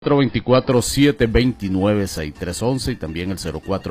424-729-6311 y también el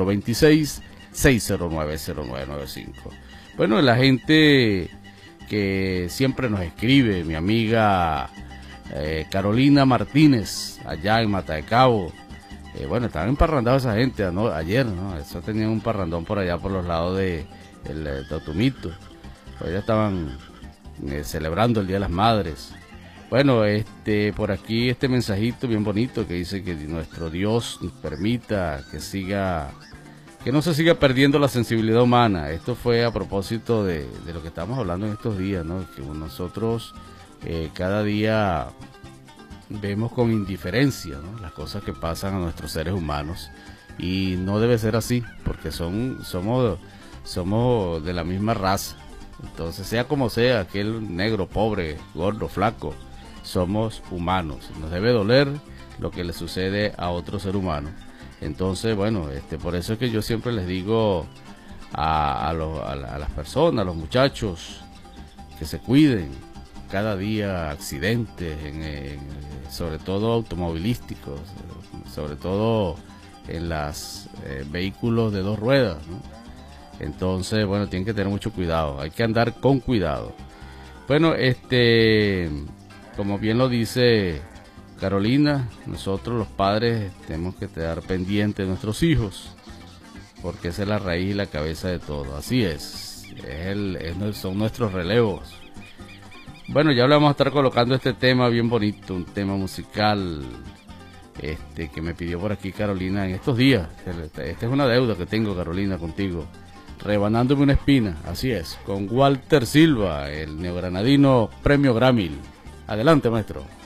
0426-609-0995. Bueno, la gente que siempre nos escribe, mi amiga Carolina Martínez, allá en Mata de Cabo. Bueno, estaban emparrandados esa gente ayer, ¿no? Eso tenían un parrandón por allá por los lados de el Totumito. Pues ya estaban celebrando el Día de las Madres. Bueno, por aquí este mensajito bien bonito que dice que nuestro Dios nos permita que no se siga perdiendo la sensibilidad humana. Esto fue a propósito de lo que estamos hablando en estos días, ¿no? Que nosotros cada día vemos con indiferencia, ¿no?, las cosas que pasan a nuestros seres humanos, y no debe ser así, porque somos de la misma raza. Entonces, sea como sea, aquel negro, pobre, gordo, flaco, somos humanos. Nos debe doler lo que le sucede a otro ser humano. Entonces, bueno, por eso es que yo siempre les digo a las personas, a los muchachos, que se cuiden. Cada día accidentes, sobre todo automovilísticos, sobre todo en los vehículos de dos ruedas, ¿no? Entonces, bueno, tienen que tener mucho cuidado, hay que andar con cuidado. Bueno, como bien lo dice Carolina, nosotros los padres tenemos que estar pendientes de nuestros hijos, porque esa es la raíz y la cabeza de todo. Así son nuestros relevos. Bueno, ya le vamos a estar colocando este tema bien bonito, un tema musical que me pidió por aquí Carolina en estos días. Esta es una deuda que tengo, Carolina, contigo. Rebanándome una espina, así es, con Walter Silva, el neogranadino Premio Grammy. Adelante, maestro.